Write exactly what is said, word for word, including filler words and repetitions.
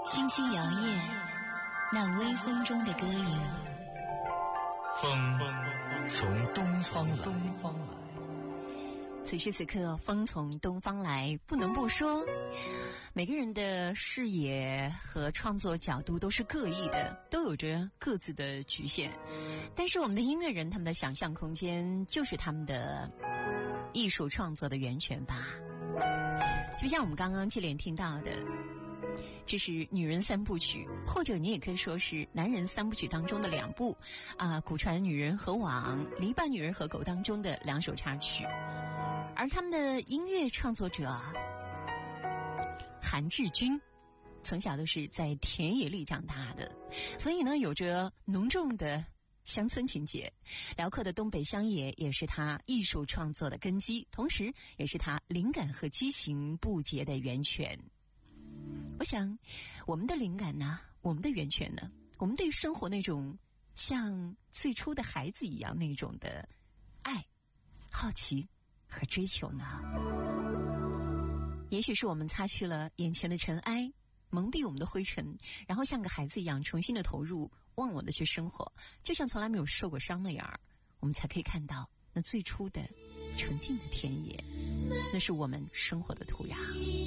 星星摇曳，那微风中的歌影。 风从东方来，东方来。 此时此刻，风从东方来，不能不说，每个人的视野和创作角度都是各异的，都有着各自的局限。但是我们的音乐人，他们的想象空间就是他们的艺术创作的源泉吧。就像我们刚刚接连听到的，这是女人三部曲，或者你也可以说是男人三部曲当中的两部啊，古传女人和网、篱笆女人和狗当中的两首插曲。而他们的音乐创作者韩志军从小都是在田野里长大的，所以呢有着浓重的乡村情节，辽阔的东北乡野也是他艺术创作的根基，同时也是他灵感和激情不竭的源泉。我想我们的灵感呢，我们的源泉呢，我们对生活那种像最初的孩子一样那种的爱、好奇和追求呢，也许是我们擦去了眼前的尘埃，蒙蔽我们的灰尘，然后像个孩子一样重新的投入，忘我的去生活，就像从来没有受过伤那样，我们才可以看到那最初的纯净的田野，那是我们生活的土壤。